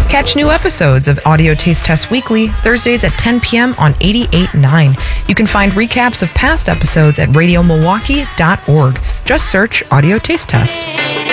Catch new episodes of Audio Taste Test Weekly, Thursdays at 10 p.m. on 88.9. You can find recaps of past episodes at radiomilwaukee.org. Just search Audio Taste Test.